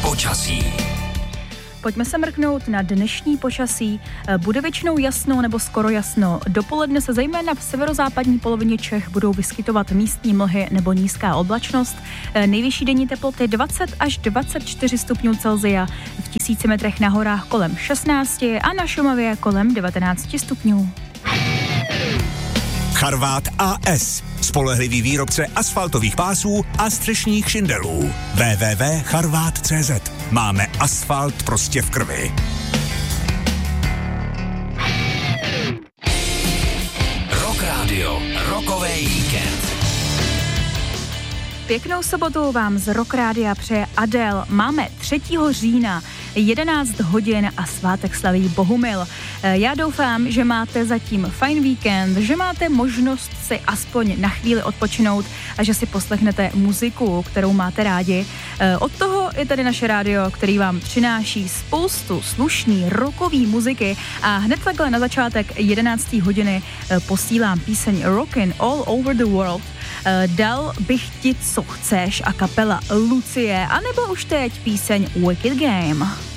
Počasí. Pojďme se mrknout na dnešní počasí. Bude většinou jasno nebo skoro jasno. Dopoledne se zejména v severozápadní polovině Čech budou vyskytovat místní mlhy nebo nízká oblačnost. Nejvyšší denní teploty 20 až 24 stupňů Celsia, v 1000 metrech na horách kolem 16 a na Šumavě kolem 19 stupňů. Charvát A.S. Spolehlivý výrobce asfaltových pásů a střešních šindelů. www.charvat.cz. Máme asfalt prostě v krvi. Rock Radio, rokový víkend. Pěknou sobotu vám z Rock Rádia přeje Adele. Máme 3. října, 11 hodin a svátek slaví Bohumil. Já doufám, že máte zatím fajn víkend, že máte možnost si aspoň na chvíli odpočinout a že si poslechnete muziku, kterou máte rádi. Od toho je tady naše rádio, který vám přináší spoustu slušný rockový muziky a hned takhle na začátek 11. hodiny posílám píseň Rockin' All Over the World. Dal bych ti, co chceš a kapela Lucie, anebo už teď píseň Wicked Game.